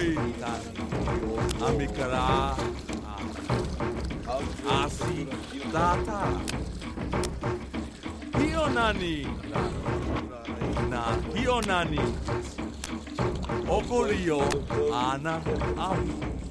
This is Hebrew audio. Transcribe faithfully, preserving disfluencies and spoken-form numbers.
Amikara Asi Tata Hionani Na Hionani Okorio Ana Ahu